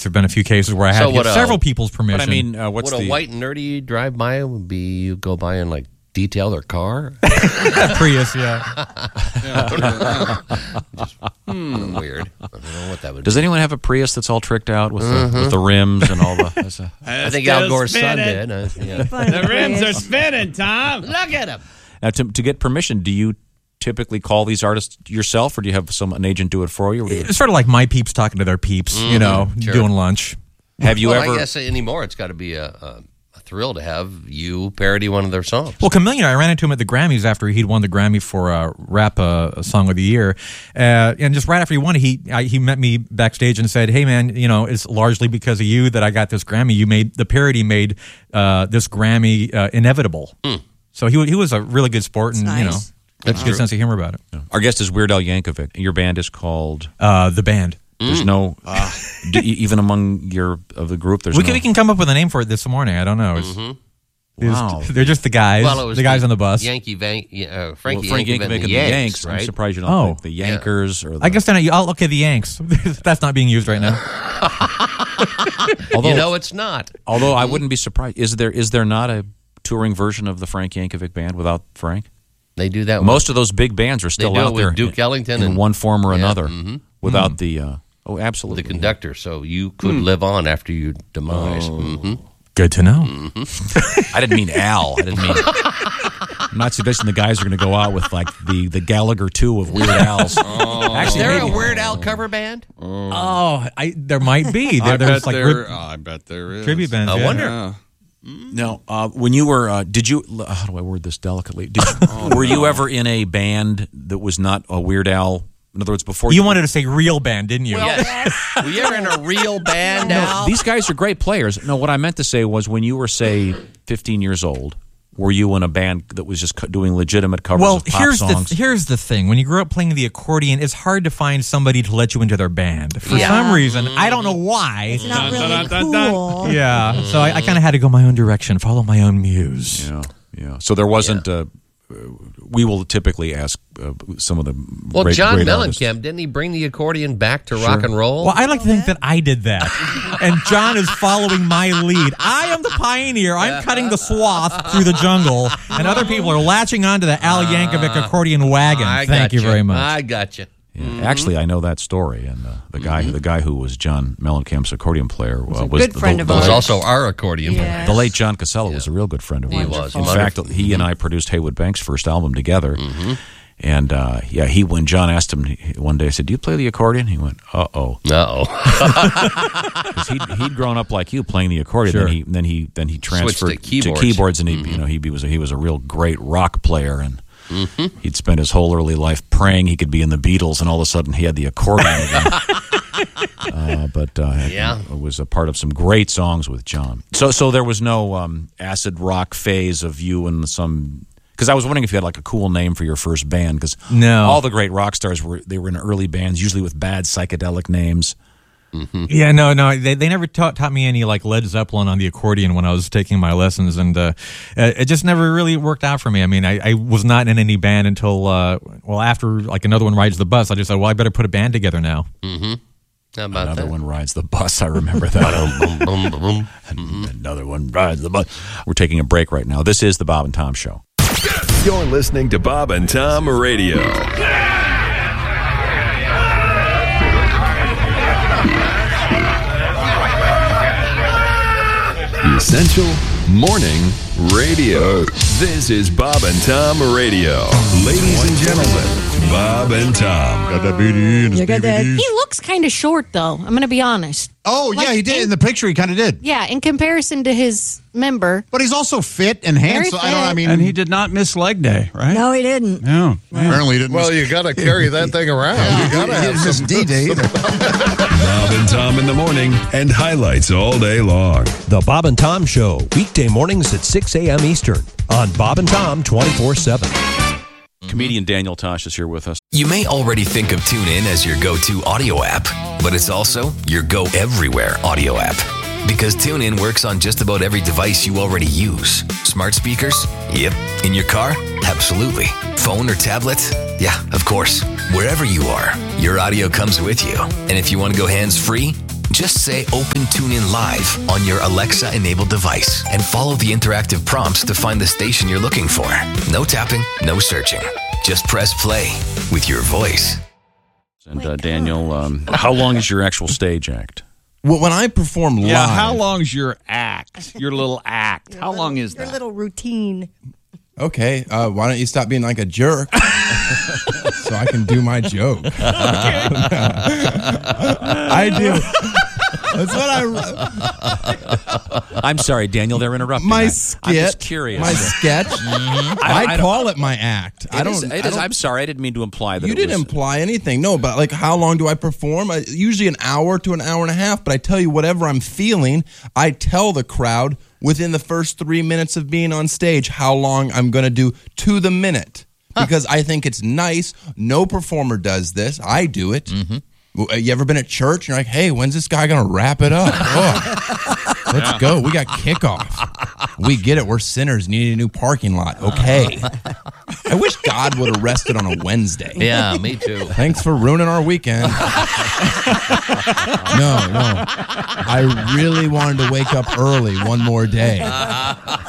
There have been a few cases where I had to get several people's permission. But I mean, would a white nerdy drive by would be you go by and like detail their car? Prius, yeah. Weird. I don't know what that would Does anyone have a Prius that's all tricked out with the rims and all the... I think Al Gore's son did. The rims are spinning, Tom. Look at him. Now, to get permission, do you typically call these artists yourself, or do you have an agent do it for you? It's sort of like my peeps talking to their peeps, doing lunch. Have you ever... I guess anymore it's got to be a thrill to have you parody one of their songs. Well, Chameleon, I ran into him at the Grammys after he'd won the Grammy for Rap Song of the Year. And just right after he won it, he met me backstage and said, hey, man, it's largely because of you that I got this Grammy. The parody made this Grammy inevitable. So he was a really good sport and, nice. That's a good sense of humor about it. Yeah. Our guest is Weird Al Yankovic. Your band is called? The Band. There's no, even among the group, there's we can come up with a name for it this morning. I don't know. Wow. They're just the guys, the guys on the bus. Frank Yankovic and the Yanks, right? I'm surprised you don't think the Yankers or the... I guess they're not. Okay, the Yanks. That's not being used right now. Although it's not. Although I wouldn't be surprised. Is there not a touring version of the Frank Yankovic Band without Frank? They do that. Most of those big bands are still out there. Duke Ellington in one form or another without the... absolutely. The conductor, so you could live on after your demise. Good to know. I didn't mean Al. I'm not suggesting the guys are going to go out with like the Gallagher 2 of Weird Al's. Actually, is there a Weird Al cover band? There might be. I bet there is. Tribute bands. I wonder. Yeah. No, when you were, did you? How do I word this delicately? Were you ever in a band that was not a Weird Al? In other words, before you wanted to say real band, didn't you? Yes. Were you ever in a real band, Al? No, these guys are great players. No, what I meant to say was when you were, say, 15 years old, were you in a band that was just doing legitimate covers of pop songs? Here's the thing. When you grew up playing the accordion, it's hard to find somebody to let you into their band. For some reason, I don't know why. It's not really cool. Yeah, so I kind of had to go my own direction, follow my own muse. Yeah. So there wasn't... we will typically ask some of the John great Mellencamp, didn't he bring the accordion back to rock and roll? Well, I like to think that I did that. And John is following my lead. I am the pioneer. I'm cutting the swath through the jungle, and other people are latching onto the Al Yankovic accordion wagon. Thank you very much. I got you. Yeah. Actually, I know that story, and the guy who was John Mellencamp's accordion player was a good friend of ours. Was also our accordion player. The late John Casella was a real good friend of ours. He was. In fact, he and I produced Haywood Banks' first album together. And when John asked him one day, I said, "Do you play the accordion?" He went, "Uh-oh." Because he'd grown up like you playing the accordion. Sure. Then he transferred to keyboards, and he was a real great rock player, and he'd spent his whole early life praying he could be in the Beatles, and all of a sudden he had the accordion again. It was a part of some great songs with John. So there was no acid rock phase of you and some... Because I was wondering if you had like a cool name for your first band. Because all the great rock stars were in early bands, usually with bad psychedelic names. Yeah, no, they never taught me any like Led Zeppelin on the accordion when I was taking my lessons, and it just never really worked out for me. I mean, I was not in any band until after like Another One Rides the Bus. I just said, well, I better put a band together now. How about Another One Rides the Bus. I remember that. Another One Rides the Bus. We're taking a break right now. This is the Bob and Tom Show. You're listening to Bob and Tom Radio. Essential Morning Radio. This is Bob and Tom Radio. Ladies and gentlemen, Bob and Tom. Got that BD in his BVDs. He looks kind of short, though. I'm going to be honest. Oh, yeah, he did. In the picture, he kind of did. Yeah, in comparison to his member. But he's also fit and handsome. And he did not miss leg day, right? No, he didn't. No. Apparently he didn't. Well, you got to carry that thing around. You got to have some D-Day either. Bob and Tom in the morning and highlights all day long. The Bob and Tom Show, weekday mornings at 6 a.m. Eastern on Bob and Tom 24/7. Comedian Daniel Tosh is here with us. You may already think of TuneIn as your go-to audio app, but it's also your go-everywhere audio app. Because TuneIn works on just about every device you already use. Smart speakers? Yep. In your car? Absolutely. Phone or tablet? Yeah, of course. Wherever you are, your audio comes with you. And if you want to go hands-free, Just say Open TuneIn Live on your Alexa-enabled device and follow the interactive prompts to find the station you're looking for. No tapping, no searching. Just press play with your voice. And Daniel, how long is your actual stage act? Well, when I perform live... Yeah, how long's your act? Your little act. How long is that? Your little routine. Okay, why don't you stop being like a jerk so I can do my joke? I do. That's what I'm sorry, Daniel, they're interrupting. My skit. I'm just curious. My sketch. I call it my act. I'm sorry, I didn't mean to imply that. You didn't imply anything. No, but like, how long do I perform? Usually an hour to an hour and a half, but I tell you whatever I'm feeling, I tell the crowd within the first 3 minutes of being on stage how long I'm going to do to the minute. Because I think it's nice. No performer does this. I do it. Mm-hmm. You ever been at church and you're like, hey, when's this guy going to wrap it up? Oh, let's go. We got kickoff. We get it. We're sinners. Need a new parking lot. Okay. I wish God would have rested on a Wednesday. Yeah, me too. Thanks for ruining our weekend. No. I really wanted to wake up early one more day.